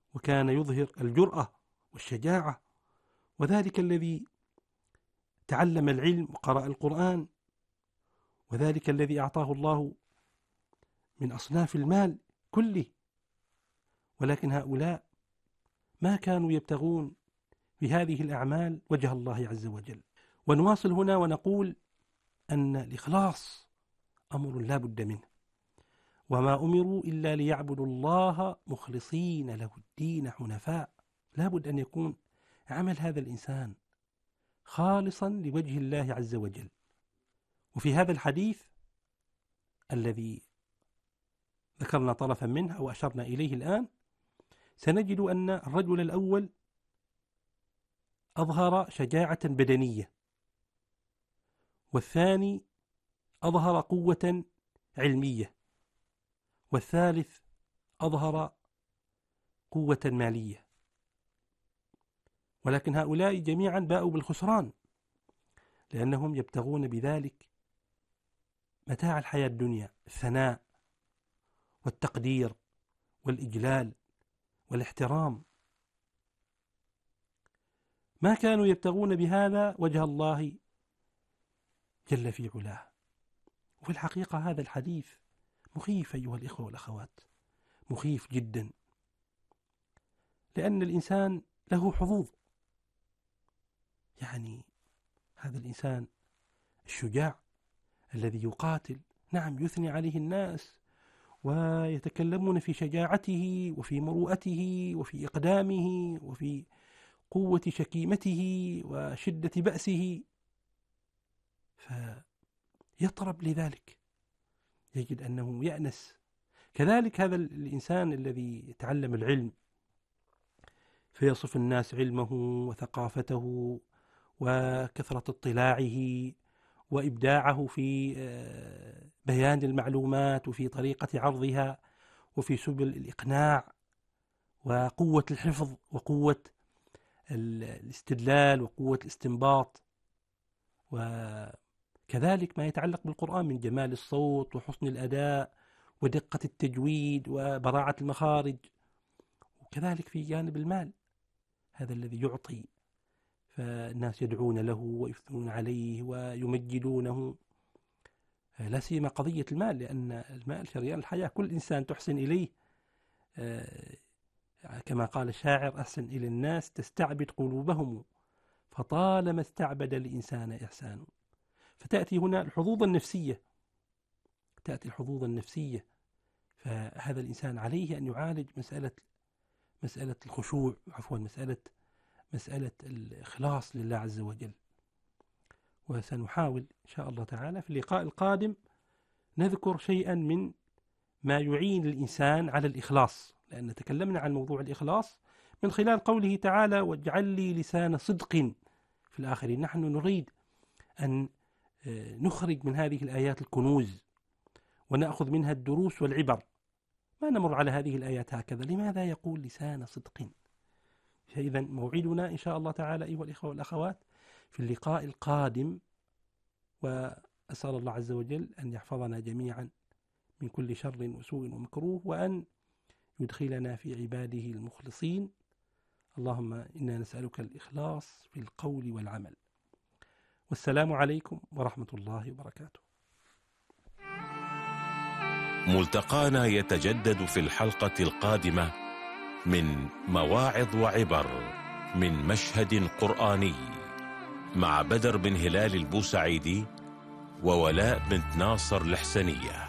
وكان يظهر الجرأة والشجاعة، وذلك الذي تعلم العلم وقرأ القرآن، وذلك الذي أعطاه الله من أصناف المال كله. ولكن هؤلاء ما كانوا يبتغون بهذه الأعمال وجه الله عز وجل. ونواصل هنا ونقول أن الإخلاص أمر لا بد منه، وما أمروا إلا ليعبدوا الله مخلصين له الدين حنفاء. لا بد أن يكون عمل هذا الإنسان خالصا لوجه الله عز وجل. وفي هذا الحديث الذي ذكرنا طرفا منه أو أشرنا إليه الآن، سنجد أن الرجل الأول أظهر شجاعة بدنية، والثاني أظهر قوة علمية، والثالث أظهر قوة مالية. ولكن هؤلاء جميعا باءوا بالخسران، لأنهم يبتغون بذلك متاع الحياة الدنيا، الثناء والتقدير والإجلال والاحترام. ما كانوا يبتغون بهذا وجه الله جل في علاه. وفي الحقيقة هذا الحديث مخيف أيها الإخوة والأخوات، مخيف جدا، لأن الإنسان له حظوظ. يعني هذا الإنسان الشجاع الذي يقاتل، نعم يثني عليه الناس ويتكلمون في شجاعته وفي مروءته وفي إقدامه وفي قوة شكيمته وشدة بأسه، فيطرب لذلك، يجد أنه يأنس. كذلك هذا الإنسان الذي يتعلم العلم فيصف الناس علمه وثقافته وكثرة اطلاعه وإبداعه في بيان المعلومات وفي طريقة عرضها وفي سبل الإقناع وقوة الحفظ وقوة الاستدلال وقوة الاستنباط، وكذلك ما يتعلق بالقرآن من جمال الصوت وحسن الأداء ودقة التجويد وبراعة المخارج. وكذلك في جانب المال، هذا الذي يعطي فالناس يدعون له ويثنون عليه ويمجدونه، لا سيما قضية المال، لأن المال شريان الحياة، كل إنسان تحسن إليه كما قال الشاعر: أحسن إلى الناس تستعبد قلوبهم، فطالما استعبد الإنسان إحسانه. فتأتي هنا الحظوظ النفسية، تأتي الحظوظ النفسية. فهذا الإنسان عليه أن يعالج مسألة الخشوع، عفوا مسألة الإخلاص لله عز وجل. وسنحاول إن شاء الله تعالى في اللقاء القادم نذكر شيئا من ما يعين الإنسان على الإخلاص، لأن تكلمنا عن موضوع الإخلاص من خلال قوله تعالى: واجعل لي لسان صدق في الآخرين. نحن نريد أن نخرج من هذه الآيات الكنوز ونأخذ منها الدروس والعبر، ما نمر على هذه الآيات هكذا. لماذا يقول لسان صدق؟ إذن موعدنا إن شاء الله تعالى أيها الإخوة والأخوات في اللقاء القادم، وأسأل الله عز وجل أن يحفظنا جميعا من كل شر وسوء ومكروه، وأن يدخلنا في عباده المخلصين. اللهم إنا نسألك الإخلاص في القول والعمل. والسلام عليكم ورحمة الله وبركاته. ملتقانا يتجدد في الحلقة القادمة من مواعظ وعبر من مشهد قرآني مع بدر بن هلال البوسعيدي وولاء بنت ناصر الحسنية.